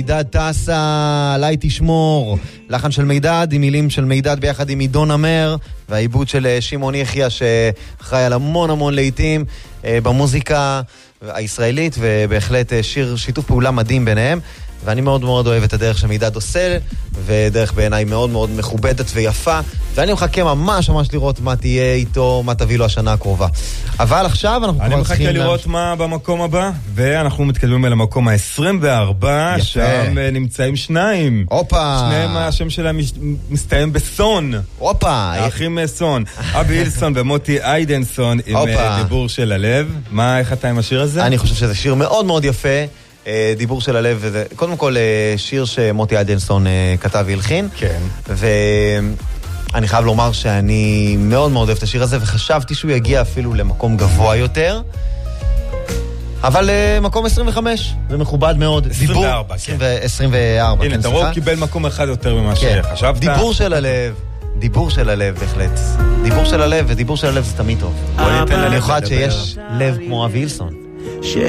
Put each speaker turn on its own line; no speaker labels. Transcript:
מידד טסה, עליי תשמור, לחן של מידד עם מילים של מידד ביחד עם עידון אמר, והעיבוד של שמעון יחיה שאחראי על המון לעיתים במוזיקה הישראלית, ובהחלט שיר שיתוף פעולה מדהים ביניהם, ואני מאוד אוהב את הדרך שמידד עושה, ודרך בעיניי מאוד מכובדת ויפה, ואני מחכה ממש לראות מה תהיה איתו, מה תביא לו השנה הקרובה. אבל עכשיו אנחנו
אני מחכה לראות מה במקום הבא, ואנחנו מתקדמים אל המקום ה-24, שם נמצאים שניים. שניהם השם שלהם מסתיים בסון. האחים סון. אבי אילסון ומוטי איידנסון עם דיבור של הלב. איך אתה עם השיר הזה?
אני חושב שזה שיר מאוד יפה. דיבור של הלב, וזה קודם כל שיר שמוטי איידנסון כתב והלחין.
כן.
ואני חייב לומר שאני מאוד אוהב את השיר הזה, וחשבתי שהוא יגיע אפילו למקום גבוה יותר. אבל מקום 25, זה מכובד מאוד.
24, כן.
24,
הנה, דרור קיבל מקום אחד יותר ממה שחשבת.
דיבור של הלב. דיבור של הלב, בהחלט. דיבור של הלב, ודיבור של הלב זה תמיד טוב.
בוא ניתן ללב
במיוחד שיש לב כמו אבי אילסון.